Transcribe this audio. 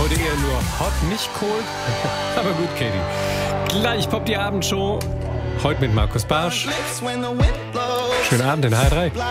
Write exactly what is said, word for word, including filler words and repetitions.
Heute eher nur hot, nicht cold. Aber gut, Katie. Gleich poppt die Abendshow. Heute mit Markus Barsch. Schönen Abend in H drei.